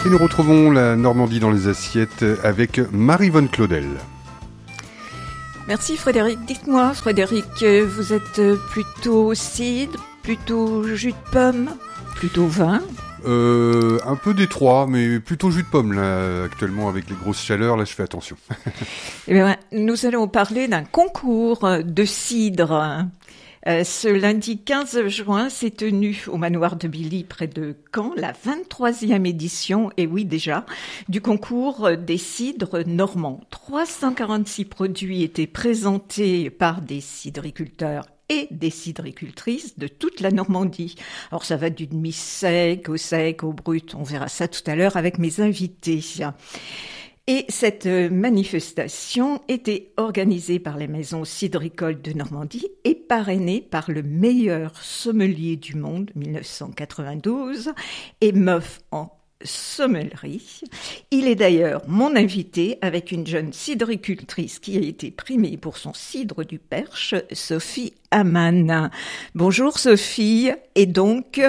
Et nous retrouvons la Normandie dans les assiettes avec Marie-Vonne Claudel. Merci Frédéric. Dites-moi Frédéric, vous êtes plutôt cidre, plutôt jus de pomme, plutôt vin? Un peu des trois, mais plutôt jus de pomme là actuellement avec les grosses chaleurs. Là, je fais attention. Eh bien, nous allons parler d'un concours de cidre. Ce lundi 15 juin s'est tenu au manoir de Billy près de Caen la 23e édition, et oui déjà, du concours des cidres normands. 346 produits étaient présentés par des cidriculteurs et des cidricultrices de toute la Normandie. Alors ça va du demi-sec, au brut, on verra ça tout à l'heure avec mes invités. Et cette manifestation était organisée par les maisons cidricoles de Normandie et parrainée par le meilleur sommelier du monde, 1992, et meuf en sommellerie. Il est d'ailleurs mon invité avec une jeune cidricultrice qui a été primée pour son cidre du Perche, Sophie Amann. Bonjour Sophie, et donc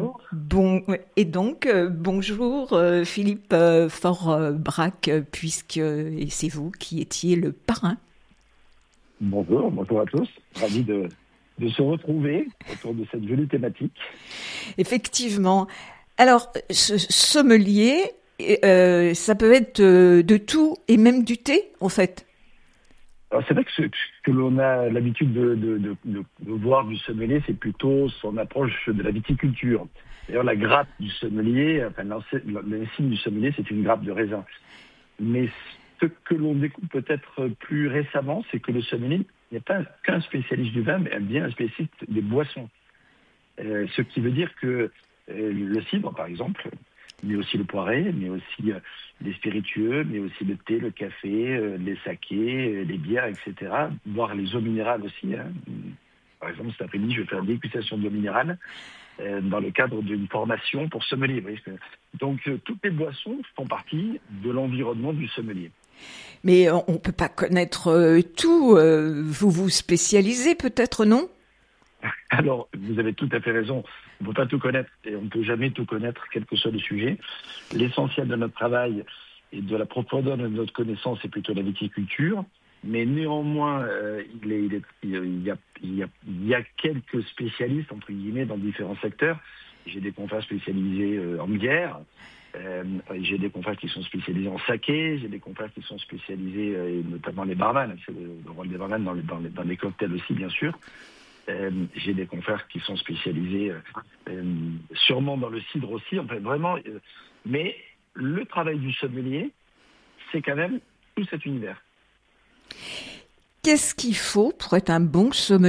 bonjour Philippe Forbrac, puisque et c'est vous qui étiez le parrain. Bonjour à tous, ravi de se retrouver autour de cette jolie thématique. Effectivement. Alors, ce sommelier, ça peut être de tout et même du thé, en fait. Alors, c'est vrai que l'on a l'habitude de voir du sommelier, c'est plutôt son approche de la viticulture. D'ailleurs, la grappe du sommelier, l'insigne du sommelier, c'est une grappe de raisin. Mais ce que l'on découvre peut-être plus récemment, c'est que le sommelier n'est pas qu'un spécialiste du vin, mais bien un spécialiste des boissons. Ce qui veut dire que le cidre, par exemple, mais aussi le poiré, mais aussi les spiritueux, mais aussi le thé, le café, les sakés, les bières, etc. Voire les eaux minérales aussi. Par exemple, cet après-midi, je vais faire une dégustation d'eau minérale dans le cadre d'une formation pour sommelier. Donc, toutes les boissons font partie de l'environnement du sommelier. Mais on ne peut pas connaître tout. Vous vous spécialisez peut-être, non ? Alors, vous avez tout à fait raison. On ne peut pas tout connaître et on ne peut jamais tout connaître, quel que soit le sujet. L'essentiel de notre travail et de la profondeur de notre connaissance, c'est plutôt la viticulture. Mais néanmoins, il y a quelques spécialistes, entre guillemets, dans différents secteurs. J'ai des confrères spécialisés en bière. J'ai des confrères qui sont spécialisés en saké. J'ai des confrères qui sont spécialisés, et notamment les barman. C'est le rôle des barman dans les cocktails aussi, bien sûr. J'ai des confrères qui sont spécialisés sûrement dans le cidre aussi, enfin vraiment. Mais le travail du sommelier, c'est quand même tout cet univers. Qu'est-ce qu'il faut pour être un bon sommelier ?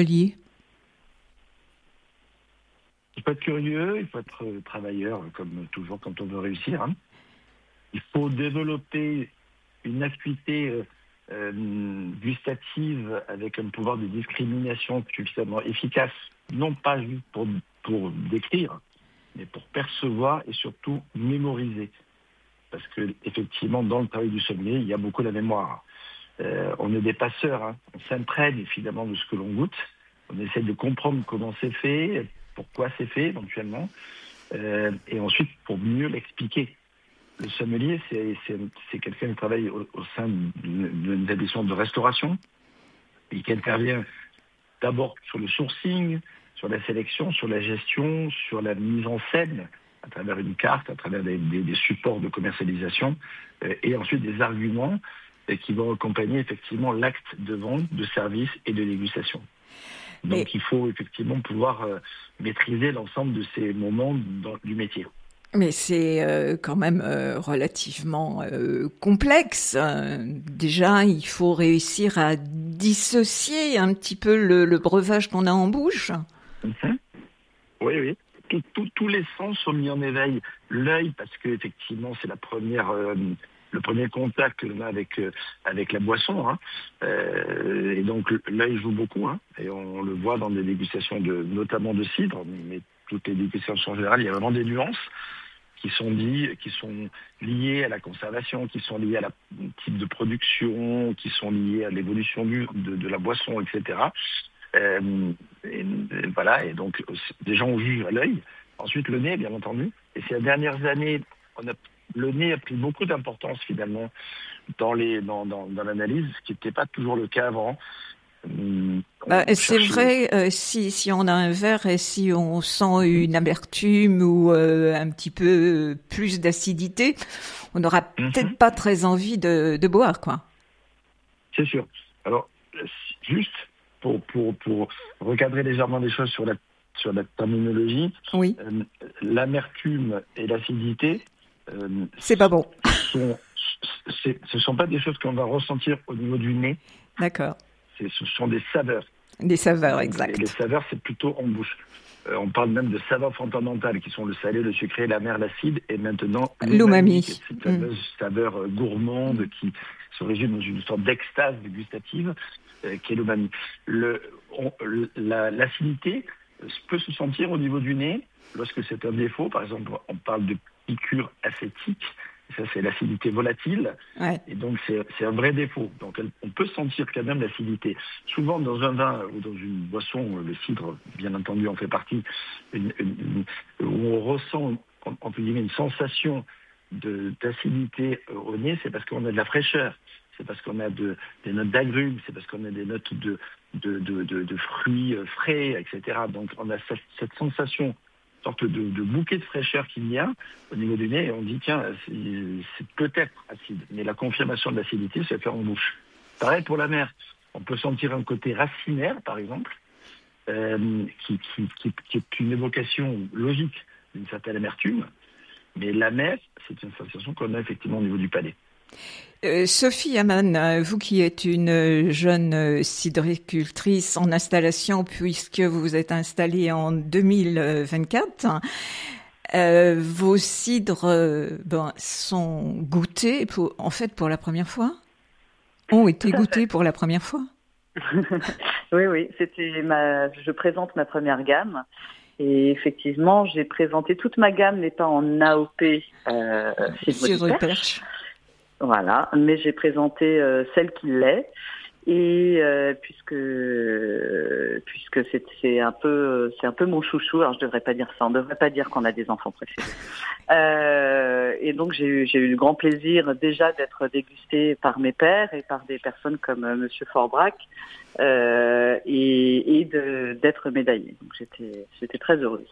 Il faut être curieux, il faut être travailleur, comme toujours quand on veut réussir. Il faut développer une acuité gustative avec un pouvoir de discrimination suffisamment efficace, non pas juste pour décrire, mais pour percevoir et surtout mémoriser. Parce que effectivement, dans le travail du sommelier, il y a beaucoup la mémoire. On est des passeurs, on s'imprègne finalement de ce que l'on goûte, on essaie de comprendre comment c'est fait, pourquoi c'est fait éventuellement, et ensuite pour mieux l'expliquer. Le sommelier, c'est quelqu'un qui travaille au sein d'un établissement de restauration et qui intervient d'abord sur le sourcing, sur la sélection, sur la gestion, sur la mise en scène, à travers une carte, à travers des supports de commercialisation, et ensuite des arguments qui vont accompagner effectivement l'acte de vente, de service et de dégustation. Donc il faut effectivement pouvoir maîtriser l'ensemble de ces moments du métier. Mais c'est quand même relativement complexe. Déjà, il faut réussir à dissocier un petit peu le breuvage qu'on a en bouche. Mm-hmm. Oui. Tous les sens sont mis en éveil. L'œil, parce que effectivement, c'est le premier contact que l'on a avec la boisson. Et donc, l'œil joue beaucoup. Et on le voit dans des dégustations notamment de cidre, mais toutes les dégustations en général, il y a vraiment des nuances qui sont liées à la conservation, qui sont liées à la type de production, qui sont liées à l'évolution de la boisson, etc. Et donc déjà on juge à l'œil, ensuite le nez bien entendu, et ces dernières années on a le nez a pris beaucoup d'importance finalement dans l'analyse, ce qui n'était pas toujours le cas avant. C'est vrai, si on a un verre et si on sent une amertume ou un petit peu plus d'acidité, on n'aura peut-être pas très envie de boire, quoi. C'est sûr. Alors, juste pour recadrer légèrement les choses sur la terminologie, oui. L'amertume et l'acidité, c'est pas bon. Ce sont pas des choses qu'on va ressentir au niveau du nez. D'accord. Ce sont des saveurs. Des saveurs, exact. Et les saveurs, c'est plutôt en bouche. On parle même de saveurs fondamentales qui sont le salé, le sucré, l'amer, l'acide et maintenant l'umami. Cette fameuse saveur gourmande qui se résume dans une sorte d'extase gustative qui est l'umami. L'acidité peut se sentir au niveau du nez lorsque c'est un défaut. Par exemple, on parle de piqûre acétique. Ça, c'est l'acidité volatile. Ouais. Et donc, c'est un vrai défaut. Donc, on peut sentir quand même l'acidité. Souvent, dans un vin ou dans une boisson, le cidre, bien entendu, en fait partie, où on ressent, entre guillemets, une sensation d'acidité au nez, c'est parce qu'on a de la fraîcheur. C'est parce qu'on a des notes d'agrumes, c'est parce qu'on a des notes de fruits frais, etc. Donc, on a cette sensation, sorte de bouquet de fraîcheur qu'il y a au niveau du nez, et on dit tiens, c'est peut-être acide, mais la confirmation de l'acidité se fait en bouche. Pareil pour la mer, on peut sentir un côté racinaire par exemple, qui est une évocation logique d'une certaine amertume, mais la mer, c'est une sensation qu'on a effectivement au niveau du palais. Sophie Hamann, vous qui êtes une jeune cidricultrice en installation puisque vous vous êtes installée en 2024, vos cidres sont goûtés pour la première fois, ont été goûtés pour la première fois. Oui, je présente ma première gamme. Et effectivement, j'ai présenté toute ma gamme n'est pas en AOP Cidre de Perche. Voilà, mais j'ai présenté celle qui l'est, et puisque c'est un peu mon chouchou. Alors je devrais pas dire ça, on devrait pas dire qu'on a des enfants préférés. Et donc j'ai eu le grand plaisir déjà d'être dégusté par mes pairs et par des personnes comme Monsieur Forbrac, et d'être médaillée. Donc j'étais très heureuse.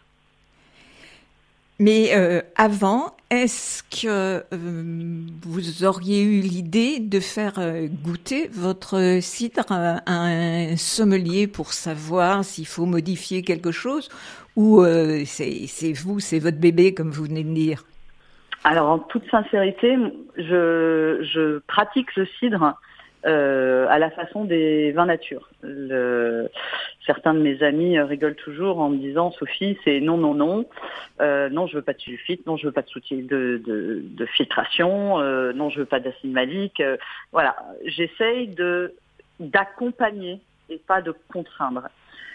Mais avant, est-ce que vous auriez eu l'idée de faire goûter votre cidre à un sommelier pour savoir s'il faut modifier quelque chose, ou c'est votre bébé comme vous venez de dire? Alors en toute sincérité, je pratique le cidre à la façon des vins nature. Certains de mes amis rigolent toujours en me disant Sophie, c'est non, non, je veux pas de sulfite, non, je veux pas de soutien de filtration, non, je veux pas d'acide malique. Voilà, j'essaye d'accompagner et pas de contraindre.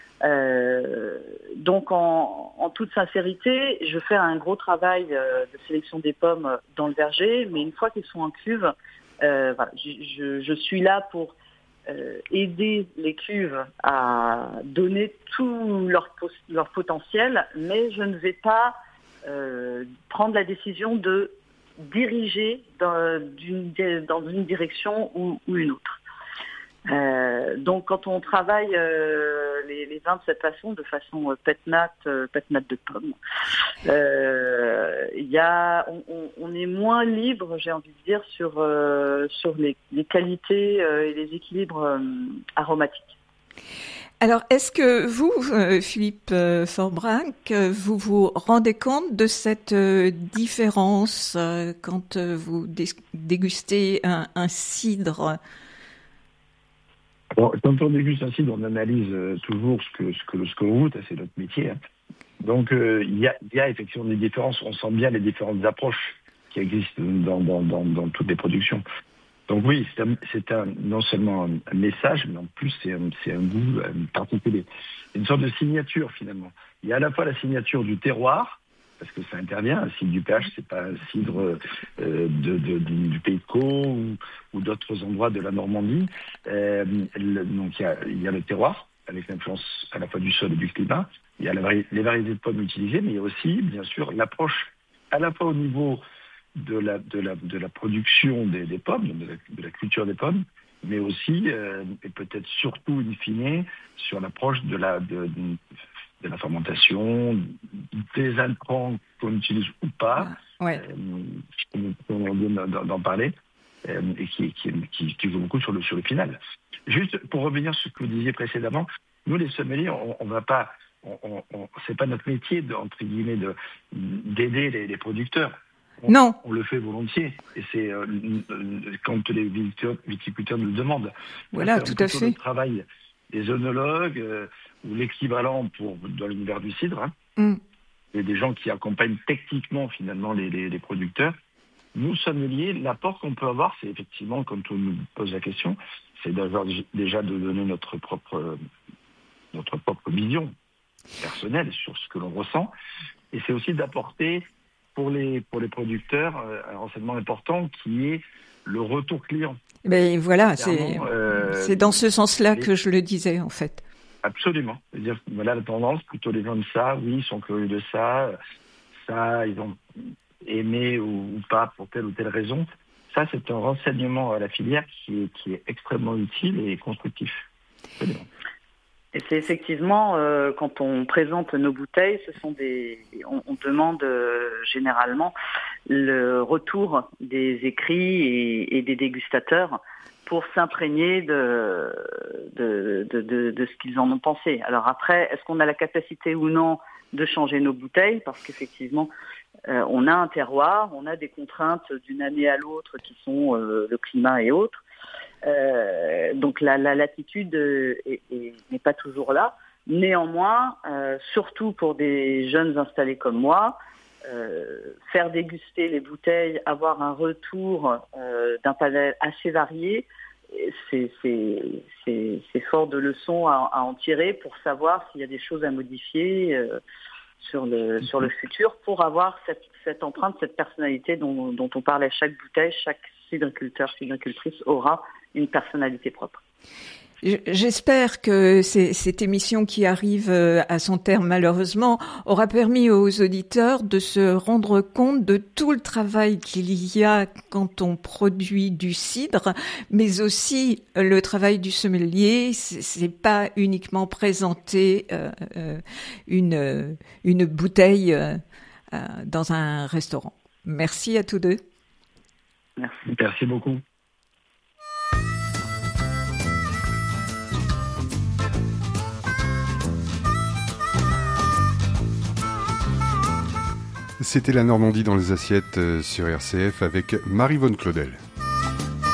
Donc en toute sincérité, je fais un gros travail de sélection des pommes dans le verger, mais une fois qu'elles sont en cuve, voilà, je suis là pour aider les cuves à donner tout leur potentiel, mais je ne vais pas prendre la décision de diriger dans une direction ou une autre. Donc quand on travaille les vins de cette façon, de façon pet-nat de pomme, on est moins libre, j'ai envie de dire, sur les qualités et les équilibres aromatiques. Alors, est-ce que vous, Philippe Forbrac, vous vous rendez compte de cette différence quand vous dégustez un cidre? Alors, quand on déguste un cidre, on analyse toujours ce que l'on goûte, c'est notre métier. Hein. Donc, il y a effectivement des différences. On sent bien les différentes approches qui existent dans toutes les productions. Donc oui, c'est non seulement un message, mais en plus c'est un goût particulier. Une sorte de signature finalement. Il y a à la fois la signature du terroir, parce que ça intervient. Un cidre du Perche, c'est pas un cidre du Pays de Caux ou d'autres endroits de la Normandie. Donc il y a le terroir, avec l'influence à la fois du sol et du climat. Il y a les variétés de pommes utilisées, mais il y a aussi, bien sûr, l'approche à la fois au niveau de la production des pommes, de la culture des pommes, mais aussi, et peut-être surtout in fine, sur l'approche de la fermentation, des intrants qu'on utilise ou pas, on vient d'en parler, et qui joue beaucoup sur le final. Juste pour revenir sur ce que vous disiez précédemment, nous les sommeliers, on va pas, c'est pas notre métier entre guillemets d'aider les producteurs. Non. On le fait volontiers, et c'est quand les viticulteurs nous le demandent. Voilà, tout à fait. Le travail des œnologues ou l'équivalent dans l'univers du cidre. Il y a des gens qui accompagnent techniquement finalement les producteurs. Nous, sommeliers, l'apport qu'on peut avoir, c'est effectivement, quand on nous pose la question, c'est d'avoir déjà de donner notre propre vision personnelle sur ce que l'on ressent, et c'est aussi d'apporter pour les producteurs un renseignement important qui est le retour client. Mais voilà, c'est dans ce sens-là que je le disais en fait. Absolument. C'est-à-dire, voilà la tendance, plutôt les gens de ça, oui, ils sont curieux de ça, ils ont aimé ou pas pour telle ou telle raison. Ça, c'est un renseignement à la filière qui est extrêmement utile et constructif. Absolument. Et c'est effectivement, quand on présente nos bouteilles, on demande généralement le retour des écrits et des dégustateurs pour s'imprégner de ce qu'ils en ont pensé. Alors après, est-ce qu'on a la capacité ou non de changer nos bouteilles? Parce qu'effectivement, on a un terroir, on a des contraintes d'une année à l'autre qui sont le climat et autres. Donc la latitude n'est pas toujours là. Néanmoins, surtout pour des jeunes installés comme moi, faire déguster les bouteilles, avoir un retour d'un panel assez varié, c'est fort de leçons à en tirer pour savoir s'il y a des choses à modifier sur le futur, pour avoir cette empreinte, cette personnalité dont on parle à chaque bouteille. Chaque cidriculteur, cidricultrice aura une personnalité propre. J'espère que cette émission qui arrive à son terme malheureusement aura permis aux auditeurs de se rendre compte de tout le travail qu'il y a quand on produit du cidre, mais aussi le travail du sommelier. C'est pas uniquement présenter une bouteille dans un restaurant. Merci à tous deux. Merci beaucoup. C'était la Normandie dans les assiettes sur RCF avec Marie-Vonne Claudel.